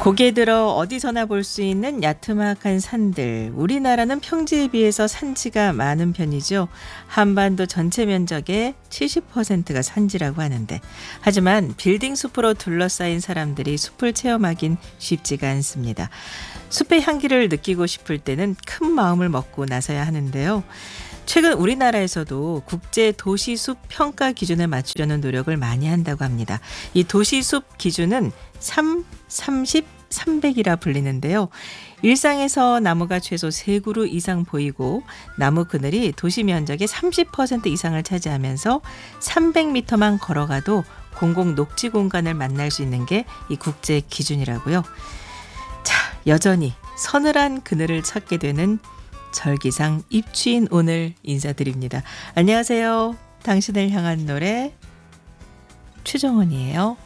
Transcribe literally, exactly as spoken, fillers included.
고개 들어 어디서나 볼 수 있는 야트막한 산들. 우리나라는 평지에 비해서 산지가 많은 편이죠. 한반도 전체 면적의 칠십 퍼센트가 산지라고 하는데, 하지만 빌딩 숲으로 둘러싸인 사람들이 숲을 체험하긴 쉽지가 않습니다. 숲의 향기를 느끼고 싶을 때는 큰 마음을 먹고 나서야 하는데요. 최근 우리나라에서도 국제 도시숲 평가 기준을 맞추려는 노력을 많이 한다고 합니다. 이 도시숲 기준은 삼, 삼십, 삼백이라 불리는데요. 일상에서 나무가 최소 세 그루 이상 보이고 나무 그늘이 도시 면적의 삼십 퍼센트 이상을 차지하면서 삼백 미터만 걸어가도 공공 녹지 공간을 만날 수 있는 게 이 국제 기준이라고요. 자, 여전히 서늘한 그늘을 찾게 되는 절기상 입추인 오늘 인사드립니다. 안녕하세요. 당신을 향한 노래 최정원이에요.